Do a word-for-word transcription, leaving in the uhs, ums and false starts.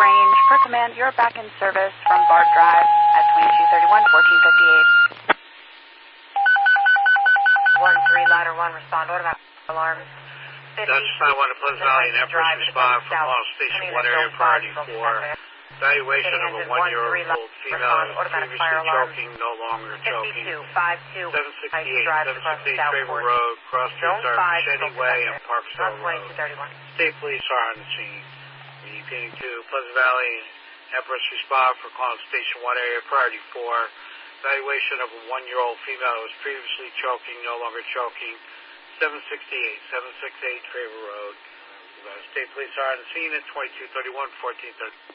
range. Per command, you're back in service from Bard Drive at twenty-two thirty-one, fourteen fifty-eight. one three, ladder one, respond. What about alarm? Dutch nine one to Pleasant Valley and Empress respond for call station one area priority for evaluation of a one-year-old female who was previously choking, no longer choking. seven sixty-eight, seven sixty-eight Traver Road, cross streets are Machete Way and Parksville Road. State police are on the scene. Repeating to Pleasant Valley, Empress respond for calling station one area priority for evaluation of a one-year-old female who was previously choking, no longer choking. seven sixty-eight, seven sixty-eight Traver Road. State police are on the scene at twenty-two thirty-one, fourteen thirty.